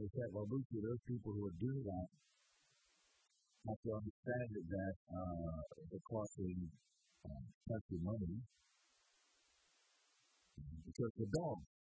is that, well, Lucy, those people who are doing that have to understand that they're costing plenty of money because the dogs